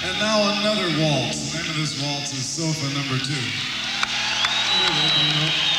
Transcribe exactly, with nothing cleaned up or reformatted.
And now another waltz. The name of this waltz is Sofa Number Two.